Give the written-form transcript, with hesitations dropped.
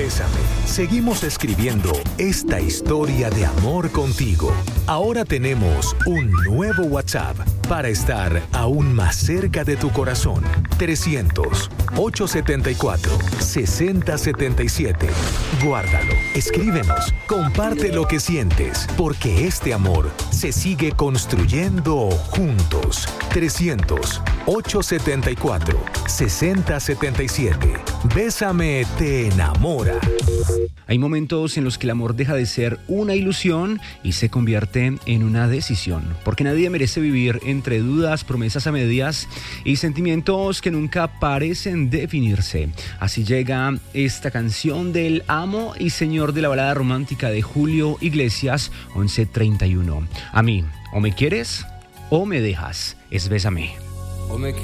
Bésame. Seguimos escribiendo esta historia de amor contigo. Ahora tenemos un nuevo WhatsApp para estar aún más cerca de tu corazón. 300-874-6077. Guárdalo, escríbenos, comparte lo que sientes, porque este amor se sigue construyendo juntos. 300-874-6077. Bésame te enamora. Hay momentos en los que el amor deja de ser una ilusión y se convierte en una decisión, porque nadie merece vivir entre dudas, promesas a medias y sentimientos que nunca parecen definirse. Así llega esta canción del amo y señor de la balada romántica de Julio Iglesias, 11:31. A mí, o me quieres o me dejas, es Bésame.